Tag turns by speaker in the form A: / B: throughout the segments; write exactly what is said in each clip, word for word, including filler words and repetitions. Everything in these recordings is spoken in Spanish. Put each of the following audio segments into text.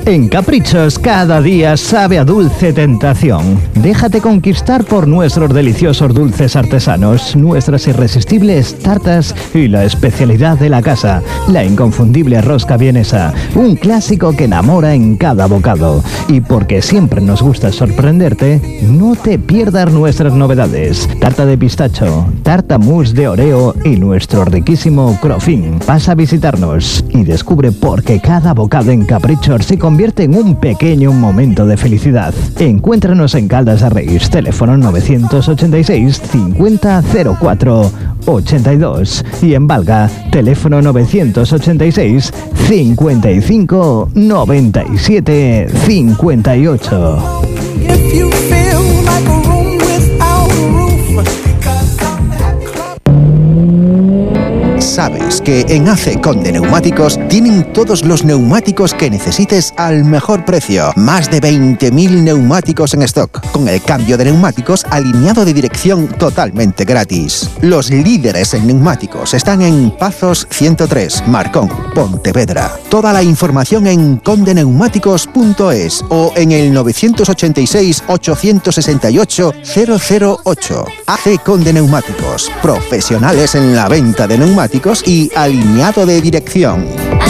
A: En Caprichos cada día sabe a dulce tentación. Déjate conquistar por nuestros deliciosos dulces artesanos, nuestras irresistibles tartas y la especialidad de la casa, la inconfundible rosca vienesa, un clásico que enamora en cada bocado. Y porque siempre nos gusta sorprenderte, no te pierdas nuestras novedades. Tarta de pistacho, tarta mousse de Oreo y nuestro riquísimo crofín. Pasa a visitarnos y descubre por qué cada bocado en Caprichos se convierte en un pequeño momento de felicidad. Encuéntranos en Caldas de Reis, teléfono novecientos ochenta y seis cincuenta cero cuatro ochenta y dos, y en Valga, teléfono novecientos ochenta y seis cincuenta y cinco noventa y siete cincuenta y ocho.
B: ¿Sabes que en A C Conde Neumáticos tienen todos los neumáticos que necesites al mejor precio? Más de veinte mil neumáticos en stock, con el cambio de neumáticos alineado de dirección totalmente gratis. Los líderes en neumáticos están en Pazos ciento tres, Marcón, Pontevedra. Toda la información en conde neumáticos punto es o en el novecientos ochenta y seis ochocientos sesenta y ocho cero cero ocho. A C Conde Neumáticos, profesionales en la venta de neumáticos y alineado de dirección.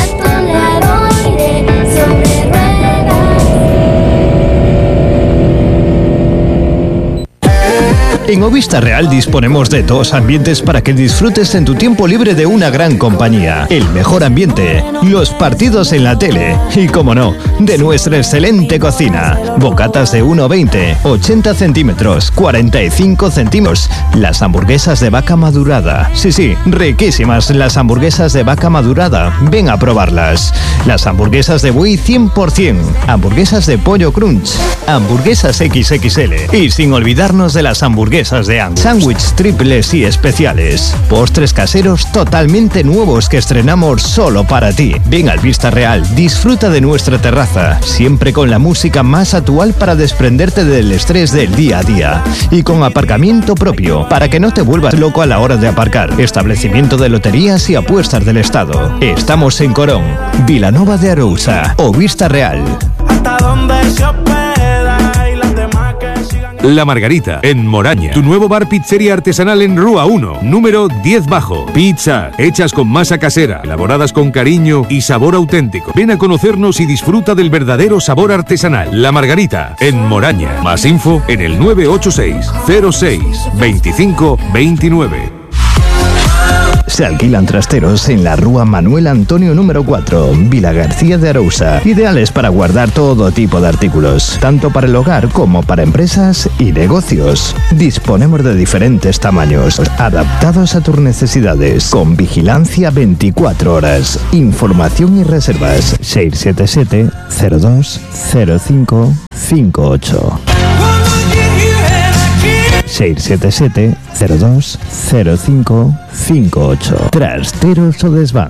A: En Ovista Real disponemos de dos ambientes para que disfrutes en tu tiempo libre de una gran compañía. El mejor ambiente, los partidos en la tele y, como no, de nuestra excelente cocina. Bocatas de uno veinte, ochenta centímetros, cuarenta y cinco centímetros. Las hamburguesas de vaca madurada. Sí, sí, riquísimas las hamburguesas de vaca madurada. Ven a probarlas. Las hamburguesas de buey cien por ciento. Hamburguesas de pollo crunch. Hamburguesas equis equis ele. Y sin olvidarnos de las hamburguesas de Angus. Sándwich triples y especiales. Postres caseros totalmente nuevos que estrenamos solo para ti. Ven al Vista Real, disfruta de nuestra terraza, siempre con la música más actual para desprenderte del estrés del día a día. Y con aparcamiento propio, para que no te vuelvas loco a la hora de aparcar. Establecimiento de loterías y apuestas del Estado. Estamos en Corón, Vilanova de Arousa o Vista Real.
C: Hasta donde se La Margarita, en Moraña. Tu nuevo bar pizzería artesanal en Rúa uno, número diez bajo. Pizza, hechas con masa casera, elaboradas con cariño y sabor auténtico. Ven a conocernos y disfruta del verdadero sabor artesanal. La Margarita, en Moraña. Más info en el nueve ocho seis cero seis veinticinco veintinueve.
A: Se alquilan trasteros en la Rúa Manuel Antonio número cuatro, Vila García de Arousa. Ideales para guardar todo tipo de artículos, tanto para el hogar como para empresas y negocios. Disponemos de diferentes tamaños, adaptados a tus necesidades, con vigilancia veinticuatro horas. Información y reservas seis siete siete cero dos cero cinco cinco ocho. seis siete siete cero dos cero cinco cinco ocho. Trasteros o Desván.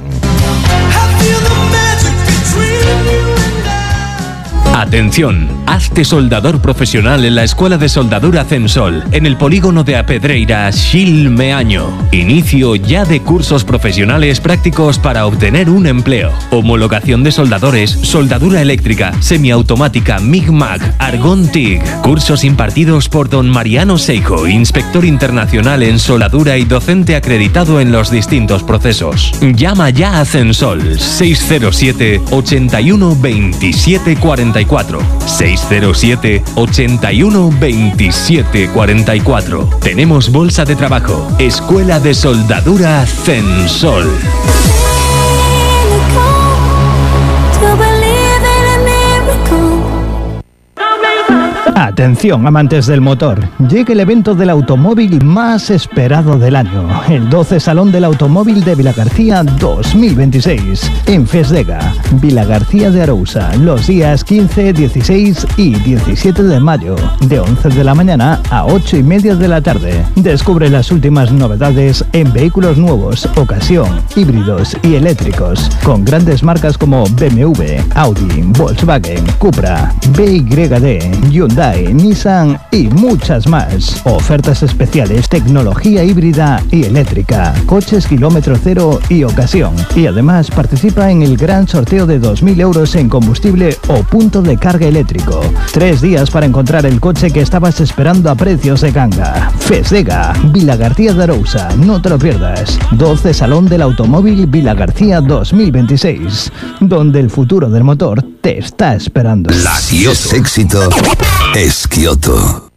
D: Atención, hazte soldador profesional en la Escuela de Soldadura Censol, en el polígono de Apedreira, Xilmeaño. Inicio ya de cursos profesionales prácticos para obtener un empleo. Homologación de soldadores, soldadura eléctrica, semiautomática, MIG-MAG, Argón TIG. Cursos impartidos por don Mariano Seijo, inspector internacional en soldadura y docente acreditado en los distintos procesos. Llama ya a Censol, seis cero siete ochenta y uno veintisiete cuarenta y cuatro. seis cero siete ochenta y uno veintisiete cuarenta y cuatro. Tenemos bolsa de trabajo. Escuela de Soldadura Censol.
A: Atención, amantes del motor. Llega el evento del automóvil más esperado del año, el doce Salón del Automóvil de Vilagarcía dos mil veintiséis, en Fesdega, Vilagarcía de Arousa, los días quince, dieciséis y diecisiete de mayo, de once de la mañana a ocho y media de la tarde. Descubre las últimas novedades en vehículos nuevos, ocasión, híbridos y eléctricos, con grandes marcas como B M W, Audi, Volkswagen, Cupra, B Y D, Hyundai, Hyundai, Nissan y muchas más. Ofertas especiales, tecnología híbrida y eléctrica, coches kilómetro cero y ocasión. Y además participa en el gran sorteo de dos mil euros en combustible o punto de carga eléctrico. Tres días para encontrar el coche que estabas esperando a precios de ganga. Fesega, Vila García de Arousa, no te lo pierdas. doce Salón del Automóvil Vila García dos mil veintiséis, donde el futuro del motor te está esperando.
E: Si es éxito, es Kioto.